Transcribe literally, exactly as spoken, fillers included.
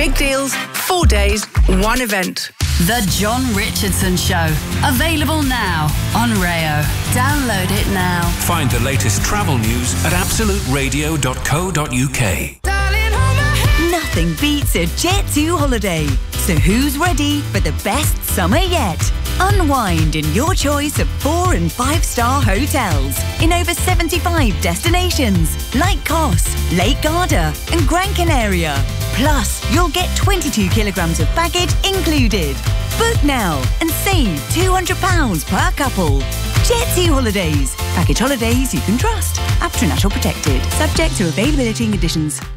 Big deals, four days, one event. The John Richardson Show. Available now on Rayo. Download it now. Find the latest travel news at absolute radio dot co dot uk. Nothing beats a Jet two holiday. So who's ready for the best summer yet? Unwind in your choice of four and five star hotels in over seventy-five destinations like Kos, Lake Garda and Gran Canaria. Plus, you'll get twenty-two kilograms of baggage included. Book now and save two hundred pounds per couple. Jet two Holidays. Package holidays you can trust. After National Protected. Subject to availability and conditions.